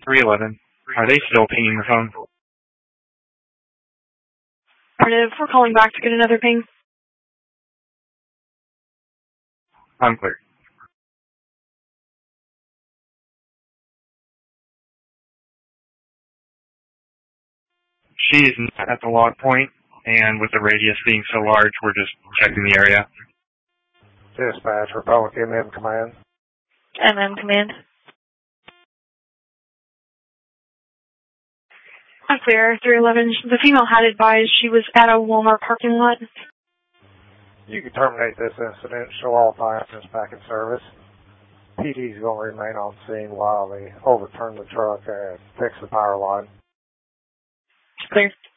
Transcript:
311. Are they still pinging the phone? Affirmative. We're calling back to get another ping. I'm clear. She is not at the log point, and with the radius being so large, we're just checking the area. Dispatch, Republic MM Command. MM Command. I'm clear. 311. The female had advised she was at a Walmart parking lot. You can terminate this incident. Show all passengers back in service. PD is going to remain on scene while they overturn the truck and fix the power line. Clear.